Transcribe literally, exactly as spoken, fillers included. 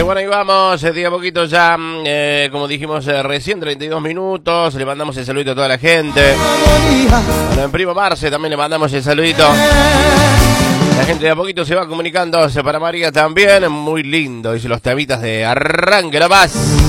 Eh, bueno, ahí vamos, eh, de a poquito ya, eh, como dijimos eh, recién, treinta y dos minutos, le mandamos el saludito a toda la gente. Bueno, en Primo Marce también le mandamos el saludito. La gente de a poquito se va comunicándose para María también, muy lindo, dice los temitas de Arranque la Paz.